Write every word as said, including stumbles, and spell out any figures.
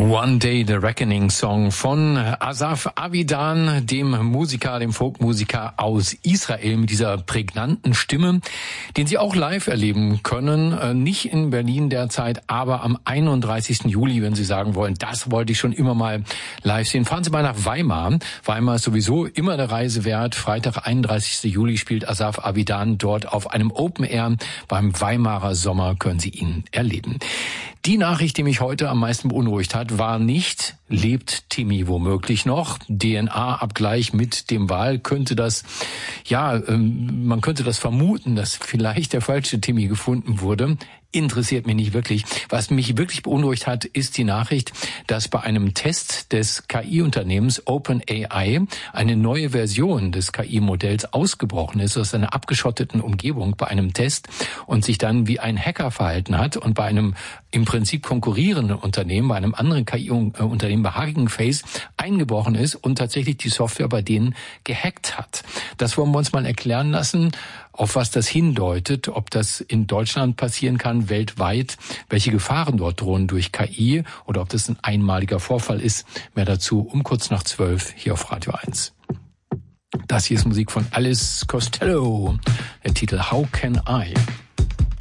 One Day the Reckoning Song von Asaf Avidan, dem Musiker, dem Folkmusiker aus Israel mit dieser prägnanten Stimme, den Sie auch live erleben können. Nicht in Berlin derzeit, aber am einunddreißigsten Juli, wenn Sie sagen wollen, das wollte ich schon immer mal live sehen. Fahren Sie mal nach Weimar. Weimar ist sowieso immer eine Reise wert. Freitag, einunddreißigsten Juli spielt Asaf Avidan dort auf einem Open Air. Beim Weimarer Sommer können Sie ihn erleben. Die Nachricht, die mich heute am meisten beunruhigt hat, war nicht, lebt Timmy womöglich noch? D N A-Abgleich mit dem Wal könnte das, ja, ähm, man könnte das vermuten, dass vielleicht der falsche Timmy gefunden wurde. Interessiert mich nicht wirklich. Was mich wirklich beunruhigt hat, ist die Nachricht, dass bei einem Test des K I-Unternehmens OpenAI eine neue Version des K I-Modells ausgebrochen ist aus einer abgeschotteten Umgebung bei einem Test und sich dann wie ein Hacker verhalten hat und bei einem im Prinzip konkurrierenden Unternehmen, bei einem anderen K I-Unternehmen, bei Hugging Face, eingebrochen ist und tatsächlich die Software bei denen gehackt hat. Das wollen wir uns mal erklären lassen, auf was das hindeutet, ob das in Deutschland passieren kann, weltweit, welche Gefahren dort drohen durch K I oder ob das ein einmaliger Vorfall ist. Mehr dazu um kurz nach zwölf hier auf Radio eins. Das hier ist Musik von Alice Costello, der Titel How Can I?